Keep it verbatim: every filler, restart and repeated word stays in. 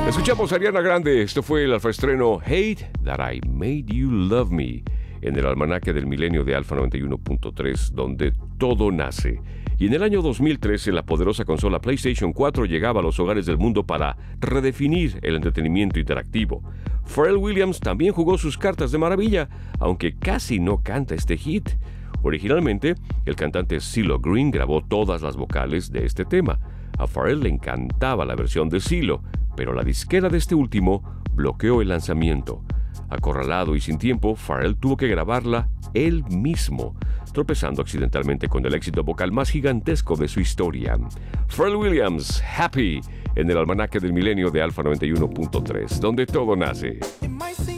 Escuchamos a Ariana Grande. Esto fue el alfa estreno Hate That I Made You Love Me en el almanaque del milenio de Alfa noventa y uno punto tres, donde todo nace. Y en el año dos mil trece, la poderosa consola PlayStation cuatro llegaba a los hogares del mundo para redefinir el entretenimiento interactivo. Pharrell Williams también jugó sus cartas de maravilla, aunque casi no canta este hit. Originalmente, el cantante CeeLo Green grabó todas las vocales de este tema. A Pharrell le encantaba la versión de CeeLo, pero la disquera de este último bloqueó el lanzamiento. Acorralado y sin tiempo, Pharrell tuvo que grabarla él mismo, tropezando accidentalmente con el éxito vocal más gigantesco de su historia. Pharrell Williams, Happy, en el almanaque del milenio de Alfa noventa y uno punto tres, donde todo nace.